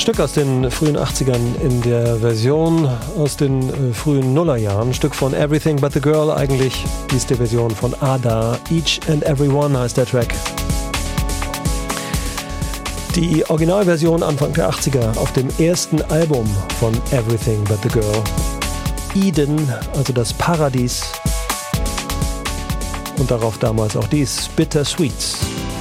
Stück aus den frühen 80ern in der Version aus den frühen Nullerjahren. Ein Stück von Everything But The Girl eigentlich. Die ist die Version von Ada. Each and Every One heißt der Track. Die Originalversion Anfang der 80er auf dem ersten Album von Everything But The Girl. Eden, also das Paradies. Und darauf damals auch dies, Bitter Sweets.